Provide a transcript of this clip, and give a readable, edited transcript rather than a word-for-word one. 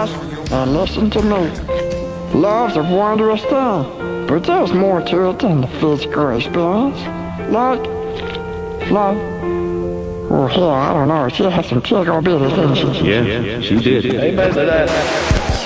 ears and listen to me. Love's a wondrous thing, but there's more to it than the physical experience. Like, oh hell, I don't know, she had some tickle bitties, didn't she? Yeah, she did. Amen to that.